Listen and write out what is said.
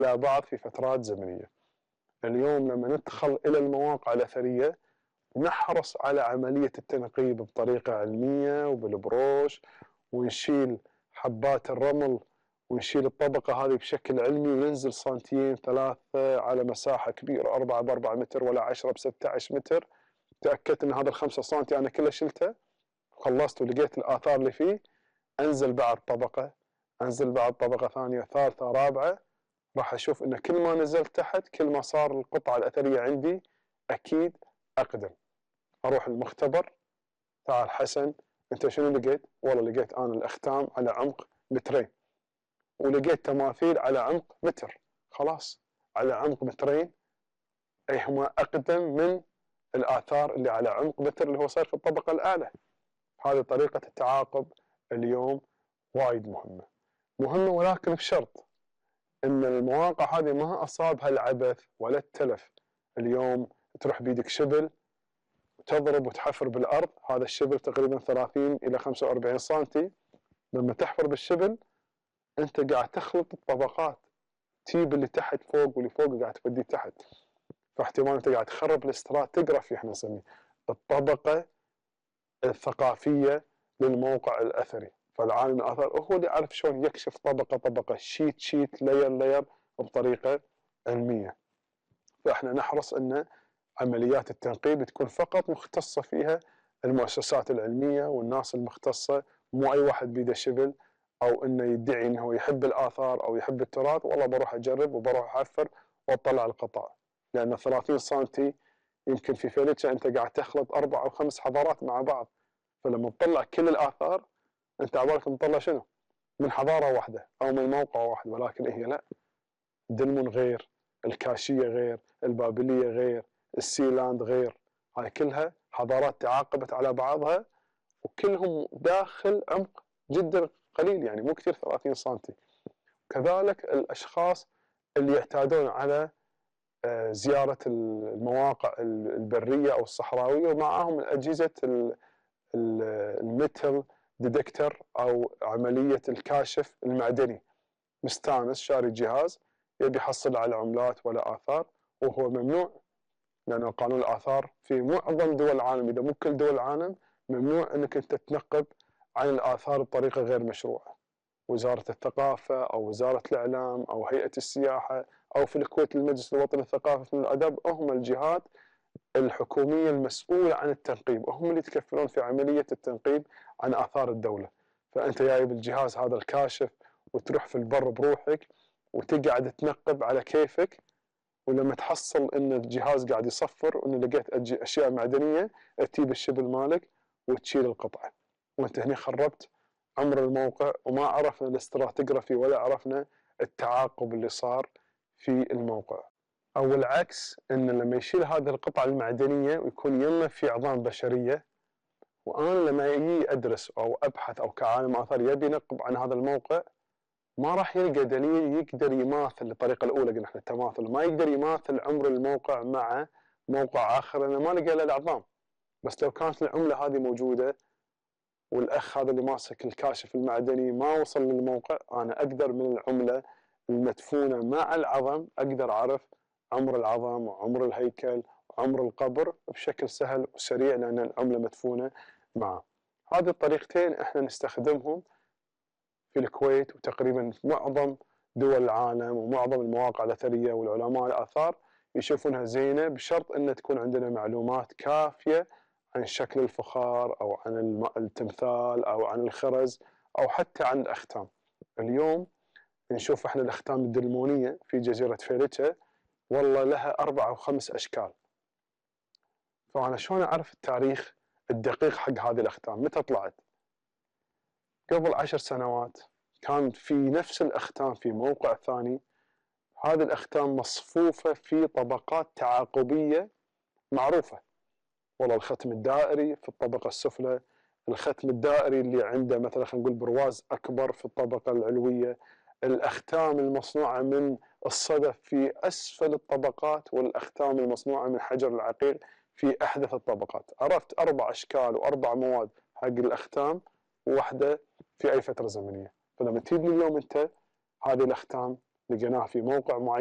على بعض في فترات زمنية. اليوم لما ندخل إلى المواقع الأثرية نحرص على عملية التنقيب بطريقة علمية وبالبروش، ونشيل حبات الرمل ونشيل الطبقة هذه بشكل علمي، وننزل سنتين 3 على مساحة كبيرة 4 ب4 متر ولا 10 ب16 متر. تأكدت أن هذا ال5 سنتي أنا كله شلته خلصت ولقيت الآثار اللي فيه، أنزل بعد طبقة، أنزل بعد طبقة ثانية ثالثة رابعة، راح أشوف أن كل ما نزلت تحت كل ما صار القطعة الأثرية عندي أكيد أقدم. أروح المختبر، تعال حسن أنت شنو لقيت؟ والله لقيت أنا الأختام على عمق 2 متر، ولقيت تماثيل على عمق 1 متر. خلاص على عمق 2 متر أي هما أقدم من الآثار اللي على عمق 1 متر اللي هو صار في الطبقة الأعلى. هذه طريقة التعاقب اليوم وايد مهمة ولكن بشرط ان المواقع هذه ما اصابها العبث ولا التلف. اليوم تروح بيدك شبل تضرب وتحفر بالارض، هذا الشبل تقريبا 30 الى 45 سنتي، لما تحفر بالشبل انت قاعد تخلط الطبقات، تجيب اللي تحت فوق واللي فوق قاعد توديه تحت، فاحتمال انت قاعد تخرب الاستراتيجرافي احنا نسميه الطبقة الثقافية للموقع الاثري. فالعالم الاثر هو اللي يعرف شلون يكشف طبقة طبقة، شيت لاير بطريقة علمية. فاحنا نحرص ان عمليات التنقيب تكون فقط مختصة فيها المؤسسات العلمية والناس المختصة، مو اي واحد بيده شبل او انه يدعي انه يحب الاثار او يحب التراث والله بروح اجرب وبروح احفر واطلع القطع. لان 30 سنتي يمكن في فيلتشة انت قاعد تخلط 4 أو 5 حضارات مع بعض، فلما تطلع كل الاثار انت عبالك مطلع شنو؟ من حضارة واحدة او من موقع واحد، ولكن هي لا، دلمون غير، الكاشية غير، البابلية غير، السيلاند غير، هاي كلها حضارات تعاقبت على بعضها وكلهم داخل عمق جدا قليل، يعني مو كثير 30 سنتي. كذلك الاشخاص اللي يعتادون على زيارة المواقع البرية او الصحراوية ومعاهم اجهزة الميتل ديتكتر او عملية الكاشف المعدني، مستانس شاري جهاز يبي يحصل على عملات ولا آثار، وهو ممنوع لأنه قانون الآثار في معظم دول العالم إذا مو كل دول العالم ممنوع أنك أنت تنقب عن الآثار بطريقة غير مشروعة. وزارة الثقافة أو وزارة الإعلام أو هيئة السياحة أو في الكويت المجلس الوطني للثقافة والأدب هم الجهات الحكومية المسؤولة عن التنقيب، وهم اللي يتكفلون في عملية التنقيب عن آثار الدولة. فأنت جايب الجهاز هذا الكاشف وتروح في البر بروحك وتقعد تنقب على كيفك، ولما تحصل ان الجهاز قاعد يصفر وان لقيت اشياء معدنيه تجيب الشبل مالك وتشيل القطعه، وانت هنا خربت عمر الموقع وما عرفنا الاستراتيجرافي ولا عرفنا التعاقب اللي صار في الموقع. او العكس ان لما يشيل هذه القطعه المعدنيه ويكون يمه في عظام بشريه، وانا لما يجي ادرس او ابحث او كعالم اثار يبي ينقب عن هذا الموقع ما راح يلقى دليل يقدر يماثل الطريقه الاولى قلنا احنا التماثل، ما يقدر يماثل عمر الموقع مع موقع اخر لانه ما لقى الا العظام. بس لو كانت العمله هذه موجوده والاخ هذا اللي ماسك الكاشف المعدني ما وصل للموقع، انا اقدر من العمله المدفونه مع العظم اقدر اعرف عمر العظم وعمر الهيكل وعمر القبر بشكل سهل وسريع لان العمله مدفونه معه. هذه الطريقتين احنا نستخدمهم في الكويت وتقريبا في معظم دول العالم ومعظم المواقع الأثرية والعلماء الآثار يشوفونها زينة، بشرط أن تكون عندنا معلومات كافية عن شكل الفخار أو عن التمثال أو عن الخرز أو حتى عن الأختام. اليوم نشوف احنا الأختام الدلمونية في جزيرة فيلتشة والله لها 4 أو 5 أشكال. فأنا شلون أعرف التاريخ الدقيق حق هذه الأختام؟ متى طلعت؟ قبل 10 سنوات كان في نفس الأختام في موقع ثاني، هذه الأختام مصفوفة في طبقات تعاقبية معروفة، والله الختم الدائري في الطبقة السفلى، الختم الدائري اللي عنده مثلا خلينا نقول برواز أكبر في الطبقة العلوية، الأختام المصنوعة من الصدف في أسفل الطبقات، والأختام المصنوعة من حجر العقيق في أحدث الطبقات. عرفت 4 أشكال و4 مواد حق الأختام، وواحدة في أي فترة زمنية. فلما تجيب لي اليوم أنت هذه الأختام لقيناه في موقع معين